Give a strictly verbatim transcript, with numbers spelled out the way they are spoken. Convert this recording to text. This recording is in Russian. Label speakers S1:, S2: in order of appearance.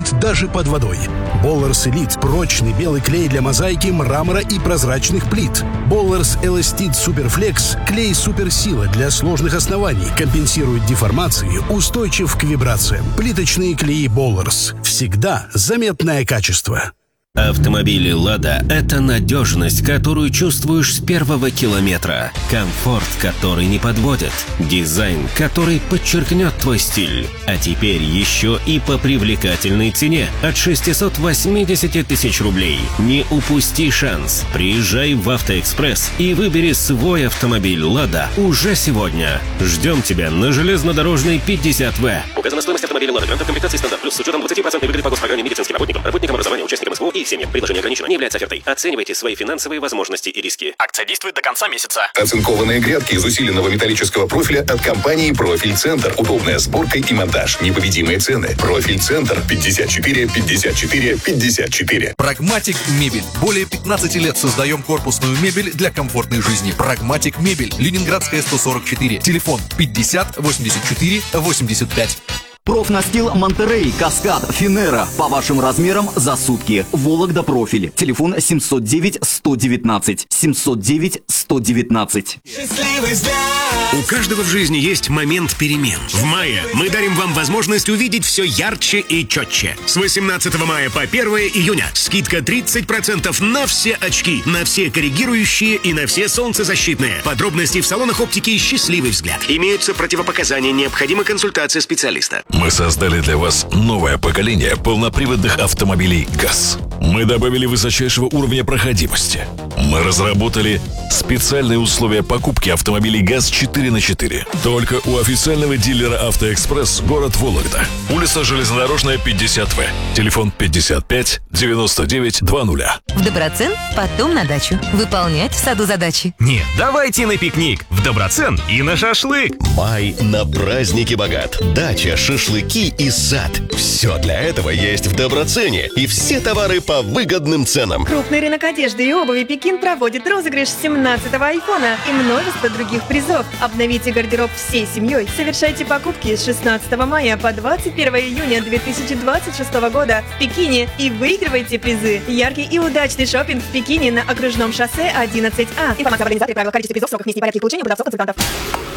S1: даже под водой. Болларс Elite – прочный белый клей для мозаики, мрамора и прозрачных плит. Болларс Elastid Superflex – клей суперсила для сложных оснований, компенсирует деформации, устойчив к вибрациям. Плиточные клеи Болларс. Всегда заметное качество.
S2: Автомобили «Лада» — это надежность, которую чувствуешь с первого километра. Комфорт, который не подводит. Дизайн, который подчеркнет твой стиль. А теперь еще и по привлекательной цене от шестисот восьмидесяти тысяч рублей. Не упусти шанс. Приезжай в «Автоэкспресс» и выбери свой автомобиль «Лада» уже сегодня. Ждем тебя на железнодорожной пятьдесят вэ. Указана стоимость автомобиля «Лада» в комплектации «Стандарт Плюс» с учетом двадцати процентов выгоды по госпрограмме медицинским работникам, работникам образования, участникам СВО и семьям. Предложение ограничено, не является офертой. Оценивайте свои финансовые возможности и риски.
S3: Акция действует до конца месяца.
S4: Оцинкованные грядки из усиленного металлического профиля от компании «Профиль Центр». Удобная сборка и монтаж. Непобедимые цены. «Профиль Центр» пятьдесят четыре пятьдесят четыре пятьдесят четыре.
S5: Прагматик Мебель. Более пятнадцати лет создаем корпусную мебель для комфортной жизни. Прагматик Мебель. Ленинградская, сто сорок четыре. Телефон пятьдесят восемьдесят четыре восемьдесят пять.
S6: Профнастил Монтерей, Каскад, Финера. По вашим размерам за сутки. Вологда Профиль. Телефон семьсот девять сто девятнадцать. семьсот девять сто девятнадцать.
S7: У каждого в жизни есть момент перемен. В мае мы дарим вам возможность увидеть все ярче и четче. С восемнадцатого мая по первое июня скидка тридцать процентов на все очки, на все коррегирующие и на все солнцезащитные. Подробности в салонах оптики «Счастливый взгляд». Имеются противопоказания, необходима консультация специалиста.
S8: Мы создали для вас новое поколение полноприводных автомобилей ГАЗ. Мы добавили высочайшего уровня проходимости. Мы разработали специальные условия покупки автомобилей ГАЗ четыре на четыре. Только у официального дилера «Автоэкспресс», город Вологда. Улица Железнодорожная, пятьдесят вэ. Телефон пятьдесят пять девяносто девять двадцать.
S9: В Доброцен, потом на дачу. Выполнять в саду задачи.
S3: Нет, давайте на пикник. В Доброцен и на шашлык.
S10: Май на праздники богат. Дача, шашлыки и сад. Все для этого есть в Доброцене. И все товары по выгодным ценам.
S11: Крупный рынок одежды и обуви «Пекин» проводит розыгрыш семнадцатого айфона и множество других призов. Обновите гардероб всей семьей. Совершайте покупки с шестнадцатого мая по двадцать первое июня две тысячи двадцать шестого года в Пекине и выигрывайте призы. Яркий и удачный шопинг в Пекине на окружном шоссе одиннадцать А. Информация об организаторе, правила, количестве призов, сроках, месте и порядке их получения, продавцов, консультантов.